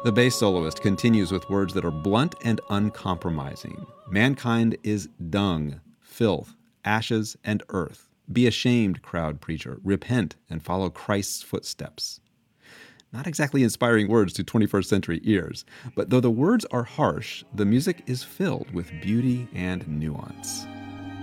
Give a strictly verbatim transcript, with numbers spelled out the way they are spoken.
The bass soloist continues with words that are blunt and uncompromising. Mankind is dung, filth, ashes, and earth. Be ashamed, crowd preacher. Repent and follow Christ's footsteps. Not exactly inspiring words to twenty-first century ears, but though the words are harsh, the music is filled with beauty and nuance.